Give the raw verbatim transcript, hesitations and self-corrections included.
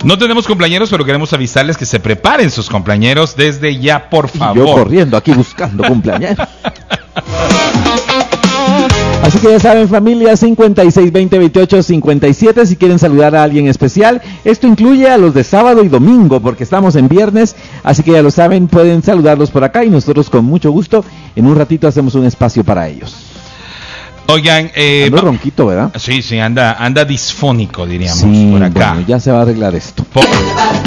No tenemos cumpleañeros, pero queremos avisarles que se preparen sus cumpleañeros desde ya, por favor. Y yo corriendo aquí buscando cumpleañeros. Así que ya saben, familia, cincuenta y seis, veinte, veintiocho, cincuenta y siete, si quieren saludar a alguien especial. Esto incluye a los de sábado y domingo, porque estamos en viernes, así que ya lo saben, pueden saludarlos por acá y nosotros con mucho gusto, en un ratito hacemos un espacio para ellos. Oigan, eh... ando ronquito, ¿verdad? Sí, sí, anda, anda disfónico, diríamos, sí, por acá. Bueno, ya se va a arreglar esto. Por...